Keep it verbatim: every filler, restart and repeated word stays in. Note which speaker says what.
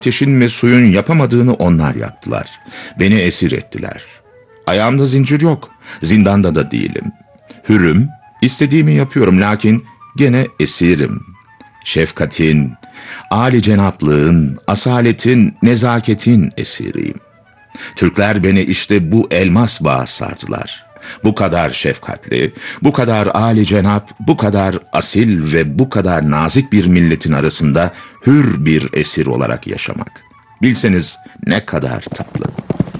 Speaker 1: Ateşin ve suyun yapamadığını onlar yaptılar. Beni esir ettiler. Ayağımda zincir yok, zindanda da değilim. Hürüm, istediğimi yapıyorum lakin gene esirim. Şefkatin, âli cenaplığın, asaletin, nezaketin esiriyim. Türkler beni işte bu elmas bağa sardılar. Bu kadar şefkatli, bu kadar âli cenap, bu kadar asil ve bu kadar nazik bir milletin arasında hür bir esir olarak yaşamak. Bilseniz ne kadar tatlı.